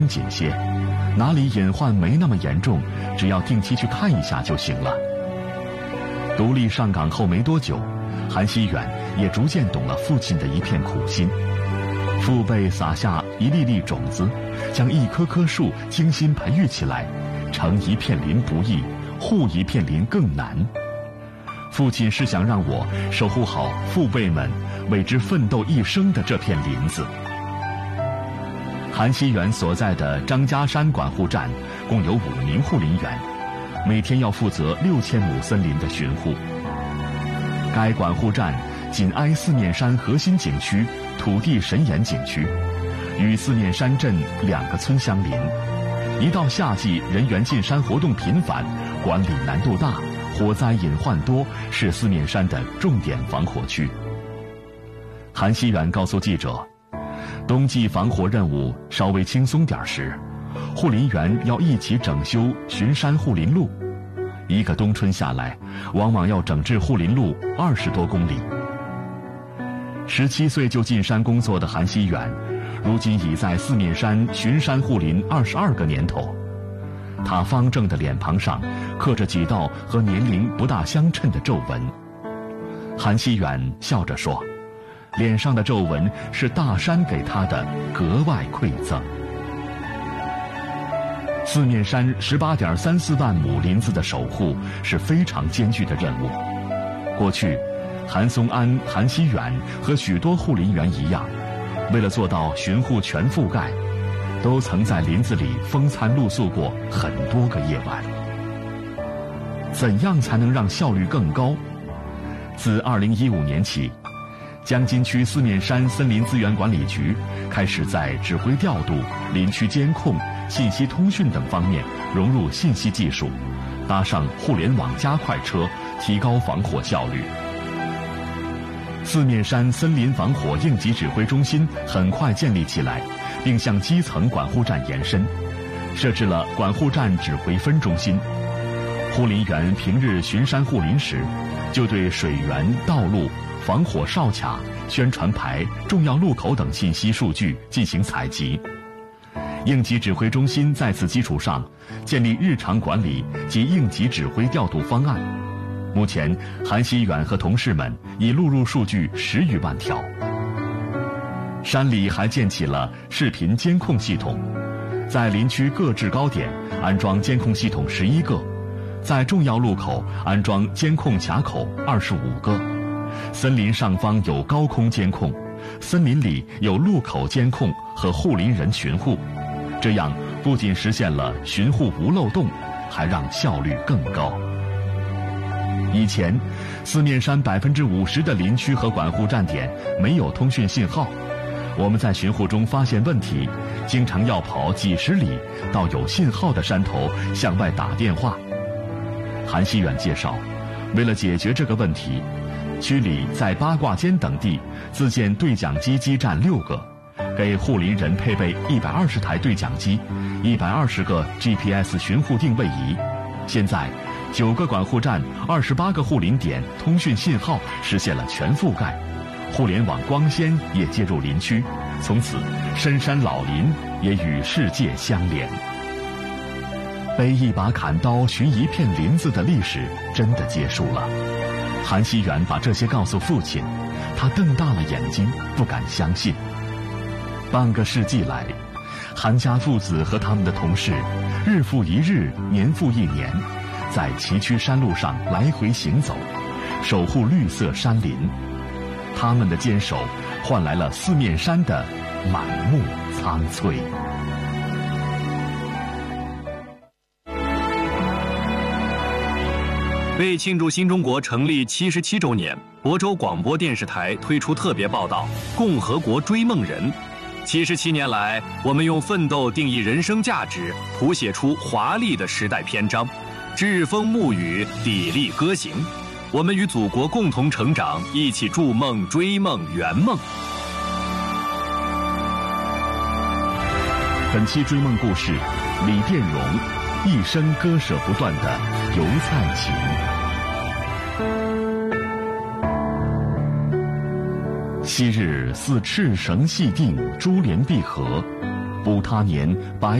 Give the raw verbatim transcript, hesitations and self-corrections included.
紧些，哪里隐患没那么严重，只要定期去看一下就行了。独立上岗后没多久，韩熙远也逐渐懂了父亲的一片苦心。父辈撒下一粒粒种子，将一棵棵树精心培育起来，成一片林不易，护一片林更难。父亲是想让我守护好父辈们为之奋斗一生的这片林子。韩熙远所在的张家山管护站共有五名护林员，每天要负责六千亩森林的巡护。该管护站紧挨四面山核心景区土地神岩景区，与四面山镇两个村相邻。一到夏季，人员进山活动频繁，管理难度大，火灾隐患多，是四面山的重点防火区。韩熙远告诉记者，冬季防火任务稍微轻松点时，护林员要一起整修巡山护林路。一个冬春下来，往往要整治护林路二十多公里。十七岁就进山工作的韩熙远，如今已在四面山巡山护林二十二个年头。他方正的脸庞上刻着几道和年龄不大相称的皱纹。韩熙远笑着说，脸上的皱纹是大山给他的格外馈赠。四面山十八点三四万亩林子的守护是非常艰巨的任务。过去，韩松安、韩熙远和许多护林员一样，为了做到巡护全覆盖，都曾在林子里风餐露宿过很多个夜晚。怎样才能让效率更高？自二零一五年起，江津区四面山森林资源管理局开始在指挥调度、林区监控、信息通讯等方面融入信息技术，搭上互联网加快车，提高防火效率。四面山森林防火应急指挥中心很快建立起来，并向基层管护站延伸，设置了管护站指挥分中心。护林员平日巡山护林时，就对水源、道路、防火哨卡、宣传牌、重要路口等信息数据进行采集。应急指挥中心在此基础上建立日常管理及应急指挥调度方案。目前，韩熙远和同事们已录入数据十余万条。山里还建起了视频监控系统，在林区各制高点安装监控系统十一个，在重要路口安装监控卡口二十五个。森林上方有高空监控，森林里有路口监控和护林人巡护，这样不仅实现了巡护无漏洞，还让效率更高。以前，四面山百分之五十的林区和管护站点没有通讯信号，我们在巡护中发现问题，经常要跑几十里到有信号的山头向外打电话。韩熙远介绍，为了解决这个问题，区里在八卦间等地自建对讲机基站六个，给护林人配备一百二十台对讲机，一百二十个 G P S 巡护定位仪。现在，九个管护站、二十八个护林点通讯信号实现了全覆盖，互联网光纤也接入林区，从此深山老林也与世界相连。背一把砍刀寻一片林子的历史真的结束了。韩熙远把这些告诉父亲，他瞪大了眼睛，不敢相信。半个世纪来，韩家父子和他们的同事，日复一日，年复一年，在崎岖山路上来回行走，守护绿色山林。他们的坚守，换来了四面山的满目苍翠。 为庆祝新中国成立七十七周年，亳州广播电视台推出特别报道《共和国追梦人》。七十七年来，我们用奋斗定义人生价值，谱写出华丽的时代篇章，栉风沐雨，砥砺歌行。我们与祖国共同成长，一起筑梦、追梦、圆梦。 本期追梦故事，李殿荣一生割舍不断的油菜情。昔日似赤绳系定，珠联璧合， 补他年，百